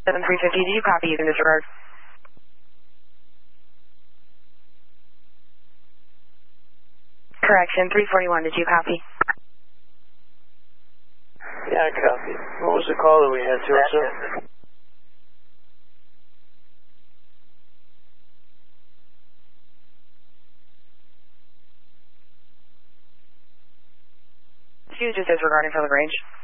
7350, did you copy? You can disregard. Correction, 341, did you copy? Yeah, I copy. What was the call that we had to us, sir? She was just disregarding for Lagrange.